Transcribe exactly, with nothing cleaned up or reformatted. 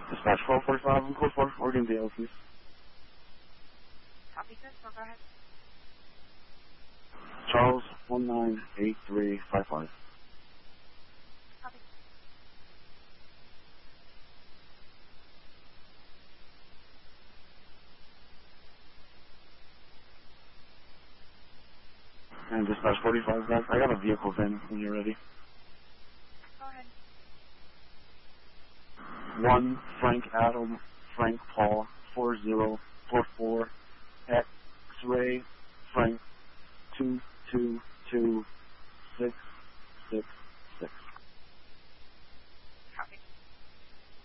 Dispatch four forty-five and code four, Oregon Dale, please. Copy, sir. So go ahead. Charles, one nine eight three five five. Copy. And dispatch forty-five, guys, I got a vehicle VIN when you're ready. Go ahead. One Frank Adam Frank Paul four zero four four X-ray Frank two two two six six